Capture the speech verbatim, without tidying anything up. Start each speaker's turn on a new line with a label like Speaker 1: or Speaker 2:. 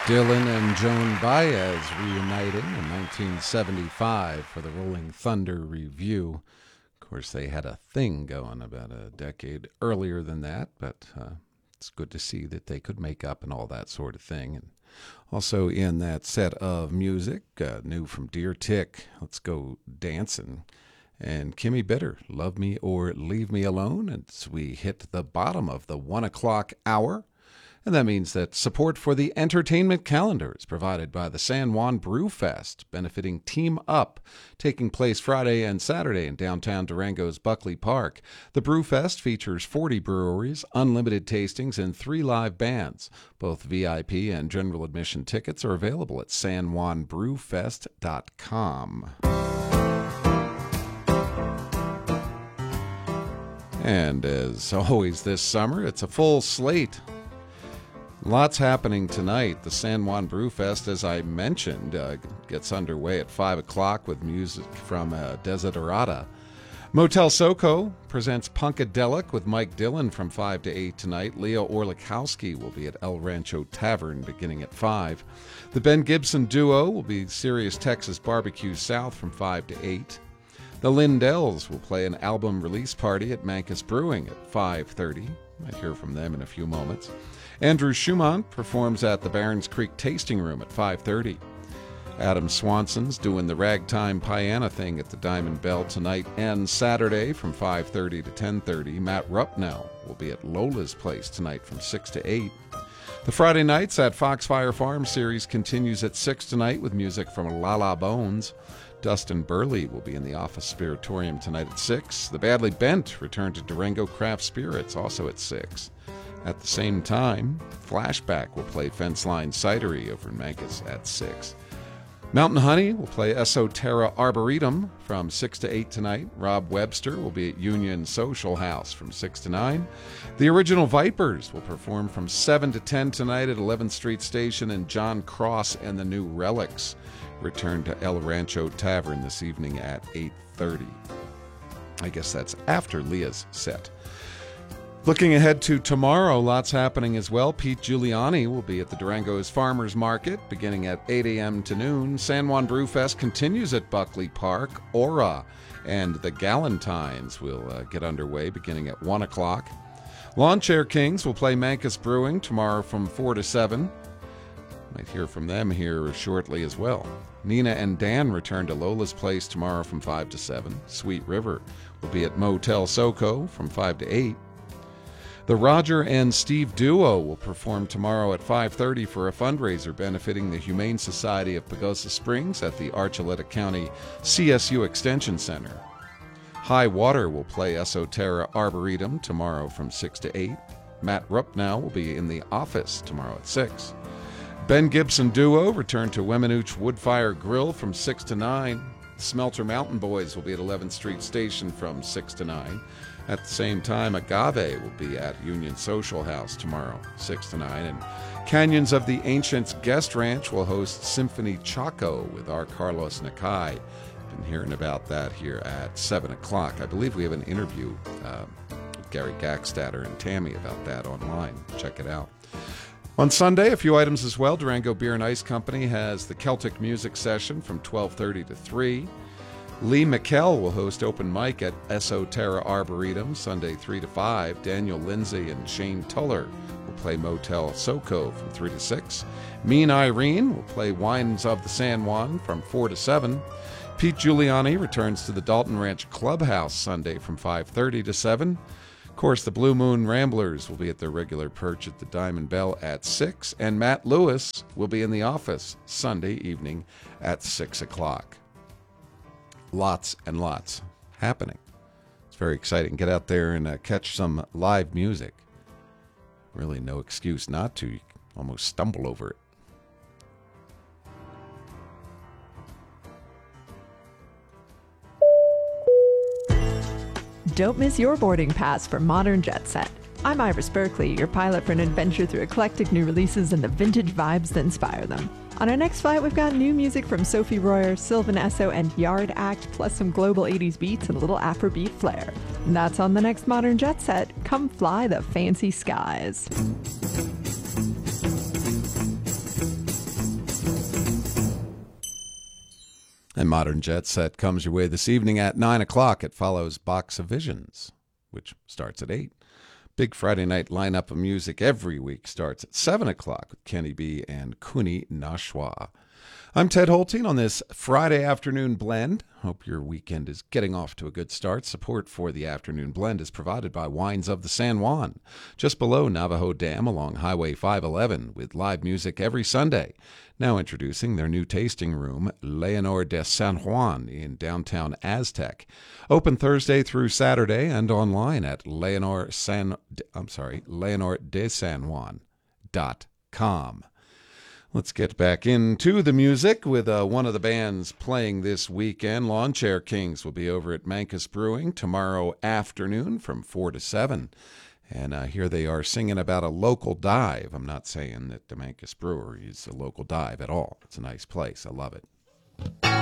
Speaker 1: Dylan and Joan Baez reuniting in nineteen seventy-five for the Rolling Thunder Revue. Of course, they had a thing going about a decade earlier than that, but uh, it's good to see that they could make up and all that sort of thing. And also in that set of music, uh, new from Deer Tick, Let's Go Dancing, and Kimmy Bitter, Love Me or Leave Me Alone. As we hit the bottom of the one o'clock hour. And that means that support for the entertainment calendar is provided by the San Juan Brew Fest, benefiting Team Up, taking place Friday and Saturday in downtown Durango's Buckley Park. The Brew Fest features forty breweries, unlimited tastings, and three live bands. Both V I P and general admission tickets are available at san juan brew fest dot com. And as always this summer, it's a full slate. Lots happening tonight. The San Juan Brew Fest, as I mentioned, uh, gets underway at five o'clock with music from uh, Desiderata. Motel Soko presents Punkadelic with Mike Dillon from five to eight tonight. Leo Orlikowski will be at El Rancho Tavern beginning at five. The Ben Gibson Duo will be Sirius Texas Barbecue South from five to eight. The Lindells will play an album release party at Mancus Brewing at five thirty. Might hear from them in a few moments. Andrew Schumann performs at the Barons Creek Tasting Room at five thirty. Adam Swanson's doing the Ragtime Piana thing at the Diamond Bell tonight and Saturday from five thirty to ten thirty. Matt Rupnell will be at Lola's Place tonight from six to eight. The Friday Nights at Foxfire Farm series continues at six tonight with music from La La Bones. Dustin Burley will be in the Office Spiritorium tonight at six. The Badly Bent return to Durango Craft Spirits also at six. At the same time, Flashback will play Fence Line Cidery over in Mancus at six. Mountain Honey will play Esoterra Arboretum from six to eight tonight. Rob Webster will be at Union Social House from six to nine. The Original Vipers will perform from seven to ten tonight at eleventh Street Station, and John Cross and the New Relics return to El Rancho Tavern this evening at eight thirty. I guess that's after Leah's set. Looking ahead to tomorrow, lots happening as well. Pete Giuliani will be at the Durango's Farmers Market beginning at eight a.m. to noon. San Juan Brew Fest continues at Buckley Park. Aura and the Galentines will uh, get underway beginning at one o'clock. Lawn Chair Kings will play Mancus Brewing tomorrow from four to seven. Might hear from them here shortly as well. Nina and Dan return to Lola's Place tomorrow from five to seven. Sweet River will be at Motel Soko from five to eight. The Roger and Steve Duo will perform tomorrow at five thirty for a fundraiser benefiting the Humane Society of Pagosa Springs at the Archuleta County C S U Extension Center. High Water will play Esoterra Arboretum tomorrow from six to eight. Matt Rupnow will be in the Office tomorrow at six. Ben Gibson Duo return to Weminuche Woodfire Grill from six to nine. Smelter Mountain Boys will be at eleventh Street Station from six to nine. At the same time, Agave will be at Union Social House tomorrow, six to nine. And Canyons of the Ancients Guest Ranch will host Symphony Chaco with our Carlos Nakai. Been hearing about that here at seven o'clock. I believe we have an interview uh, with Gary Gackstatter and Tammy about that online. Check it out. On Sunday, a few items as well. Durango Beer and Ice Company has the Celtic Music Session from twelve thirty to three. Lee McKell will host open mic at Esoterra Arboretum Sunday three to five. Daniel Lindsay and Shane Tuller will play Motel Soko from three to six. Mean Irene will play Wines of the San Juan from four to seven. Pete Giuliani returns to the Dalton Ranch Clubhouse Sunday from five thirty to seven. Of course, the Blue Moon Ramblers will be at their regular perch at the Diamond Bell at six. And Matt Lewis will be in the Office Sunday evening at six o'clock. Lots and lots happening. It's very exciting. Get out there and uh, catch some live music. Really no excuse not to. You can almost stumble over it.
Speaker 2: Don't miss your boarding pass for Modern Jet Set. I'm Iris Berkeley, your pilot for an adventure through eclectic new releases and the vintage vibes that inspire them. On our next flight, we've got new music from Sophie Royer, Sylvan Esso, and Yard Act, plus some global eighties beats and a little Afrobeat flair. And that's on the next Modern Jet Set. Come fly the fancy skies.
Speaker 1: And Modern Jet Set comes your way this evening at nine o'clock. It follows Box of Visions, which starts at eight. Big Friday night lineup of music every week starts at seven o'clock with Kenny B and Kuni Nashwa. I'm Ted Holting on this Friday afternoon blend. Hope your weekend is getting off to a good start. Support for the afternoon blend is provided by Wines of the San Juan, just below Navajo Dam along Highway five eleven, with live music every Sunday. Now introducing their new tasting room, Leonor de San Juan, in downtown Aztec. Open Thursday through Saturday and online at Leonor San, I'm sorry, leonor de san juan dot com. Let's get back into the music with uh, one of the bands playing this weekend. Lawn Chair Kings will be over at Mancus Brewing tomorrow afternoon from four to seven. And uh, here they are singing about a local dive. I'm not saying that the Mancus Brewery is a local dive at all. It's a nice place. I love it.